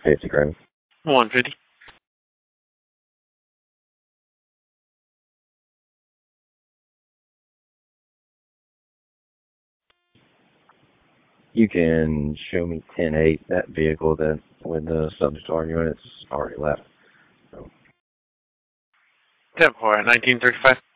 50 grams. 150. You can show me 10-8, that vehicle that with the subject argument, it's already left. So. 10-4 at 1935.